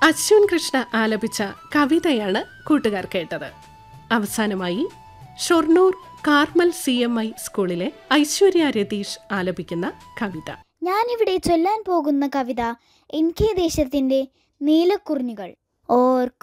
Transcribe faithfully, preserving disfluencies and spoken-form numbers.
അശ്വിൻ കൃഷ്ണ ആലപിച്ച കവിതയാണ് കൂട്ടുകാർ കേട്ടത്. അവസാനമായി Shoranur Carmel C M I സ്കൂളിലെ ഐശ്വര്യ രതീഷ് ആലപിക്കുന്ന കവിത. ഞാനിവിടെ ചൊല്ലാൻ പോകുന്ന കവിത എൻ കെ ദേശത്തിന്റെ നീലക്കുറിഞ്ഞികൾ. ഓർ